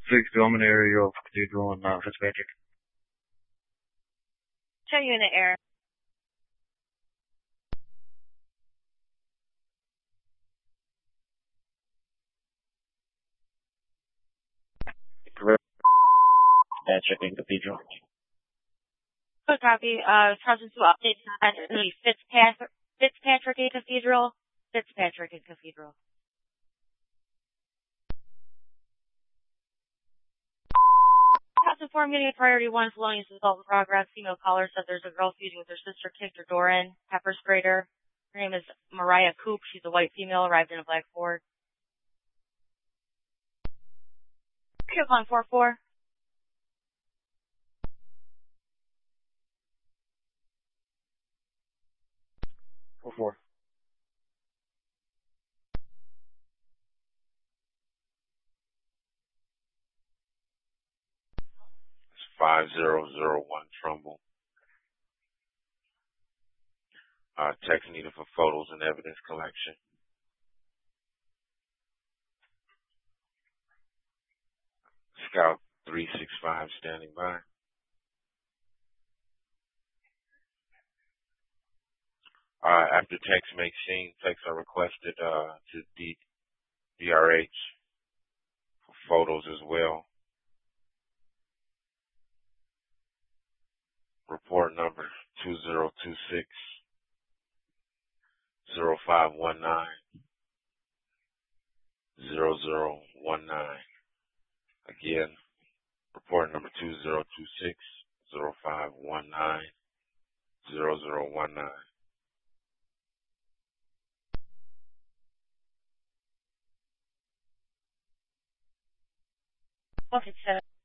60, I'm in the area of Cathedral and Fitzpatrick. Show you in the air. Checking Cathedral. Good copy. Trusted to update on the Fitzpatrick and Cathedral. Fitzpatrick and Cathedral. House informed getting priority 1 felonious assault in progress. Female caller said there's a girl feuding with her sister, kicked her door in, pepper sprayed her. Her name is Mariah Coop. She's a white female, arrived in a black Ford. Kill on 4-4. Four. 5001 Trumbull. Text needed for photos and evidence collection. Scout 365 standing by. After text makes scene, texts are requested to DRH for photos as well. Report number 2026 0519 0019. Again, report number 2026 0519 0019. Okay, 7.